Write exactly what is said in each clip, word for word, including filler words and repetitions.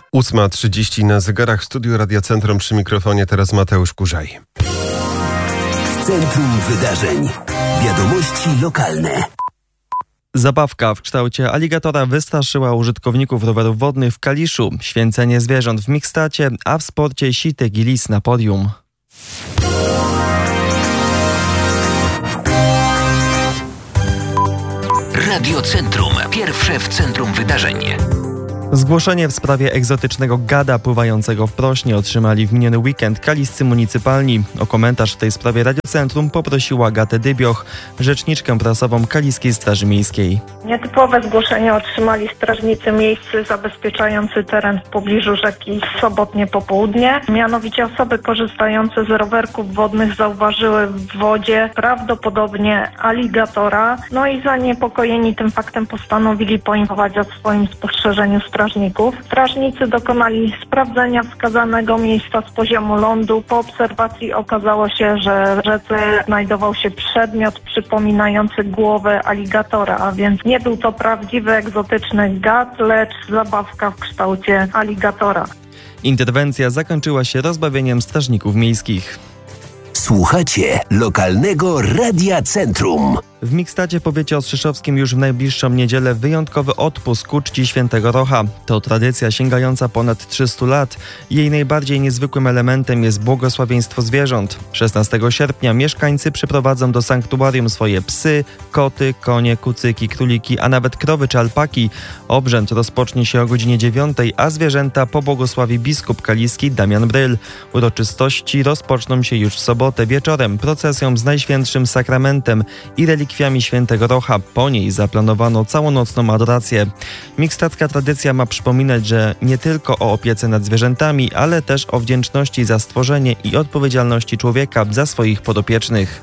ósma trzydzieści na zegarach w studiu Radia Centrum, przy mikrofonie teraz Mateusz Kurzaj. Centrum Wydarzeń. Wiadomości lokalne. Zabawka w kształcie aligatora wystraszyła użytkowników rowerów wodnych w Kaliszu, święcenie zwierząt w Mikstacie, a w sporcie sitek i lis na podium. Radio Centrum. Pierwsze w centrum wydarzeń. Zgłoszenie w sprawie egzotycznego gada pływającego w Prośnie otrzymali w miniony weekend kaliscy municypalni. O komentarz w tej sprawie Radio Centrum poprosiła Agatę Dybioch, rzeczniczkę prasową Kaliskiej Straży Miejskiej. Nietypowe zgłoszenie otrzymali strażnicy miejscy zabezpieczający teren w pobliżu rzeki sobotnie popołudnie. Mianowicie osoby korzystające z rowerków wodnych zauważyły w wodzie prawdopodobnie aligatora. No i zaniepokojeni tym faktem postanowili poinformować o swoim spostrzeżeniu strażników. Strażnicy dokonali sprawdzenia wskazanego miejsca z poziomu lądu. Po obserwacji okazało się, że w rzece znajdował się przedmiot przypominający głowę aligatora, a więc nie był to prawdziwy egzotyczny gad, lecz zabawka w kształcie aligatora. Interwencja zakończyła się rozbawieniem strażników miejskich. Słuchacie lokalnego Radia Centrum. W Mikstacie, powiecie ostrzeszowskim, już w najbliższą niedzielę wyjątkowy odpust ku czci Świętego Rocha. To tradycja sięgająca ponad trzystu lat. Jej najbardziej niezwykłym elementem jest błogosławieństwo zwierząt. szesnastego sierpnia mieszkańcy przyprowadzą do sanktuarium swoje psy, koty, konie, kucyki, króliki, a nawet krowy czy alpaki. Obrzęd rozpocznie się o godzinie dziewiątej, a zwierzęta pobłogosławi biskup kaliski Damian Bryl. Uroczystości rozpoczną się już w sobotę wieczorem procesją z Najświętszym Sakramentem i relikwiami Świętego Rocha. Po niej zaplanowano całonocną adorację. Mikstacka tradycja ma przypominać, że nie tylko o opiece nad zwierzętami, ale też o wdzięczności za stworzenie i odpowiedzialności człowieka za swoich podopiecznych.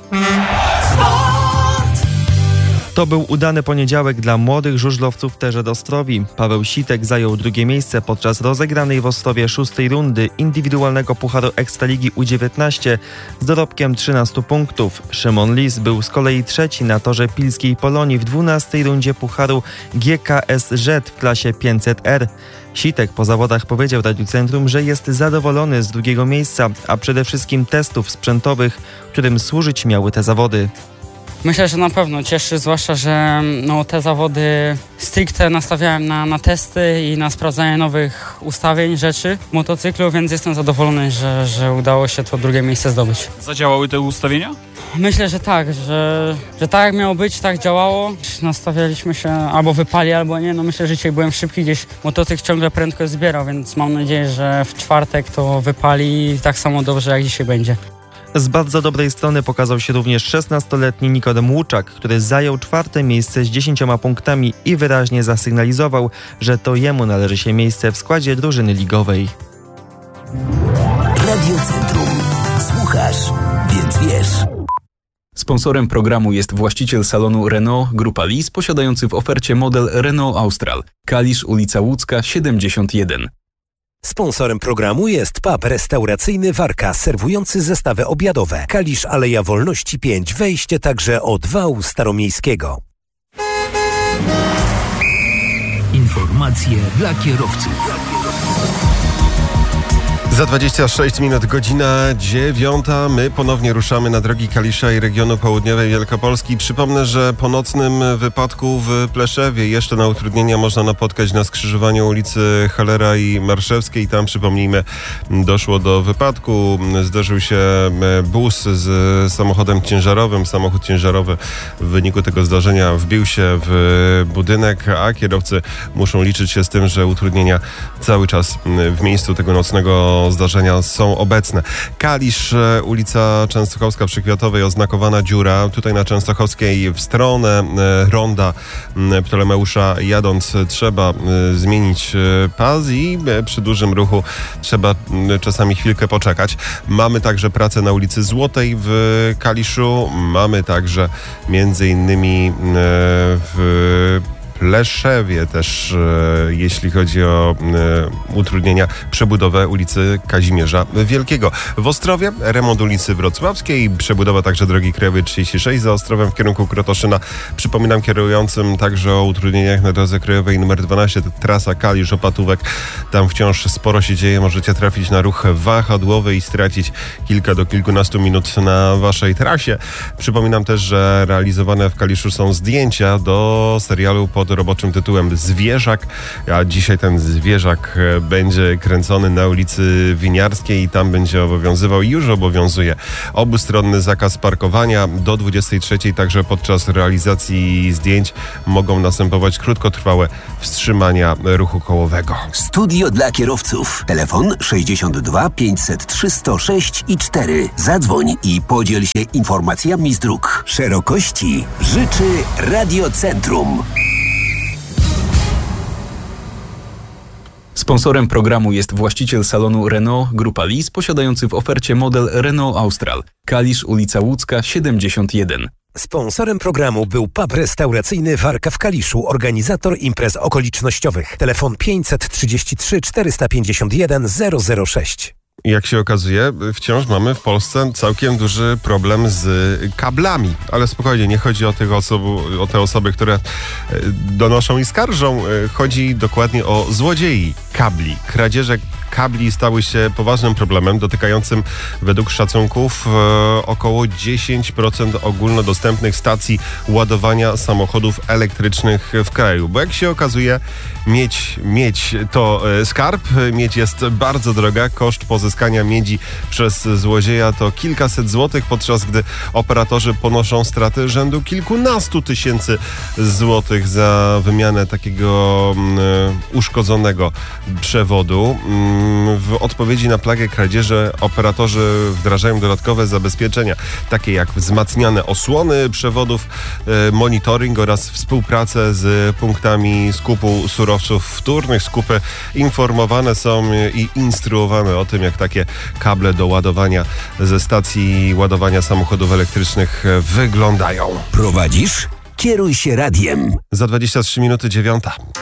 To był udany poniedziałek dla młodych żużlowców w Terze Ostrowi. Paweł Sitek zajął drugie miejsce podczas rozegranej w Ostrowie szóstej rundy indywidualnego Pucharu Ekstraligi U dziewiętnaście z dorobkiem trzynastu punktów. Szymon Lis był z kolei trzeci na torze Pilskiej Polonii w dwunastej rundzie Pucharu G K S Z w klasie pięćset R. Sitek po zawodach powiedział Radiu Centrum, że jest zadowolony z drugiego miejsca, a przede wszystkim testów sprzętowych, którym służyć miały te zawody. Myślę, że na pewno cieszy, zwłaszcza, że no, te zawody stricte nastawiałem na, na testy i na sprawdzanie nowych ustawień, rzeczy w motocyklu, więc jestem zadowolony, że, że udało się to drugie miejsce zdobyć. Zadziałały te ustawienia? Myślę, że tak, że, że tak jak miało być, tak działało. Nastawialiśmy się albo wypali, albo nie. No myślę, że dzisiaj byłem szybki, gdzieś motocykl ciągle prędkość zbierał, więc mam nadzieję, że w czwartek to wypali tak samo dobrze, jak dzisiaj będzie. Z bardzo dobrej strony pokazał się również szesnastoletni Nikodem Łuczak, który zajął czwarte miejsce z dziesięcioma punktami i wyraźnie zasygnalizował, że to jemu należy się miejsce w składzie drużyny ligowej. Radio Centrum. Słuchasz, więc wiesz. Sponsorem programu jest właściciel salonu Renault Grupa Lis, posiadający w ofercie model Renault Austral. Kalisz, ulica Łódzka, siedemdziesiąt jeden. Sponsorem programu jest pub restauracyjny Warka, serwujący zestawy obiadowe. Kalisz, Aleja Wolności pięć, wejście także od wału staromiejskiego. Informacje dla kierowców. Za dwadzieścia sześć minut, godzina dziewiąta. My ponownie ruszamy na drogi Kalisza i regionu południowej Wielkopolski. Przypomnę, że po nocnym wypadku w Pleszewie jeszcze na utrudnienia można napotkać na skrzyżowaniu ulicy Hellera i Marszewskiej. Tam, przypomnijmy, doszło do wypadku. Zdarzył się bus z samochodem ciężarowym. Samochód ciężarowy w wyniku tego zdarzenia wbił się w budynek, a kierowcy muszą liczyć się z tym, że utrudnienia cały czas w miejscu tego nocnego zdarzenia są obecne. Kalisz, ulica Częstochowska przy Kwiatowej, oznakowana dziura. Tutaj na Częstochowskiej w stronę ronda Ptolemeusza jadąc trzeba zmienić pas i przy dużym ruchu trzeba czasami chwilkę poczekać. Mamy także pracę na ulicy Złotej w Kaliszu. Mamy także między innymi w Pleszewie też, e, jeśli chodzi o e, utrudnienia, przebudowę ulicy Kazimierza Wielkiego. W Ostrowie remont ulicy Wrocławskiej, przebudowa także drogi krajowej trzydzieści sześć za Ostrowem w kierunku Krotoszyna. Przypominam kierującym także o utrudnieniach na drodze krajowej numer dwanaście, trasa Kalisz-Opatówek. Tam wciąż sporo się dzieje, możecie trafić na ruch wahadłowy i stracić kilka do kilkunastu minut na waszej trasie. Przypominam też, że realizowane w Kaliszu są zdjęcia do serialu pod roboczym tytułem Zwierzak, a dzisiaj ten Zwierzak będzie kręcony na ulicy Winiarskiej i tam będzie obowiązywał, już obowiązuje obustronny zakaz parkowania. Do dwudziestej trzeciej także podczas realizacji zdjęć mogą następować krótkotrwałe wstrzymania ruchu kołowego. Studio dla kierowców. Telefon sześćdziesiąt dwa pięćset trzy sto sześć i cztery. Zadzwoń i podziel się informacjami z dróg. Szerokości życzy Radiocentrum. Sponsorem programu jest właściciel salonu Renault Grupa Lis, posiadający w ofercie model Renault Austral. Kalisz, ulica Łódzka, siedemdziesiąt jeden. Sponsorem programu był pub restauracyjny Warka w Kaliszu, organizator imprez okolicznościowych. Telefon pięćset trzydzieści trzy czterysta pięćdziesiąt jeden zero zero sześć. Jak się okazuje, wciąż mamy w Polsce całkiem duży problem z kablami. Ale spokojnie, nie chodzi o, tych osob, o te osoby, które donoszą i skarżą. Chodzi dokładnie o złodziei kabli. Kradzieże kabli stały się poważnym problemem dotykającym według szacunków e, około dziesięć procent ogólnodostępnych stacji ładowania samochodów elektrycznych w kraju. Bo jak się okazuje, miedź, miedź to e, skarb, miedź jest bardzo droga. Koszt pozyskania miedzi przez złodzieja to kilkaset złotych, podczas gdy operatorzy ponoszą straty rzędu kilkunastu tysięcy złotych za wymianę takiego e, uszkodzonego przewodu. W odpowiedzi na plagę kradzieży operatorzy wdrażają dodatkowe zabezpieczenia, takie jak wzmacniane osłony przewodów, monitoring oraz współpracę z punktami skupu surowców wtórnych. Skupy informowane są i instruowane o tym, jak takie kable do ładowania ze stacji ładowania samochodów elektrycznych wyglądają. Prowadzisz? Kieruj się radiem. Za dwadzieścia trzy minuty dziewiąta.